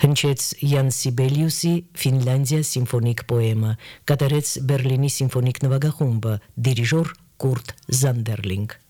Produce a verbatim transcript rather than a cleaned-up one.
հնչեց Յան Սիբելիուսի Ֆինլանդիա սիմֆոնիկ պոեմը, կատարեց Բերլինի սիմֆոնիկ նվագախումբը, դիրիժոր Կուրտ Զանդերլինգ։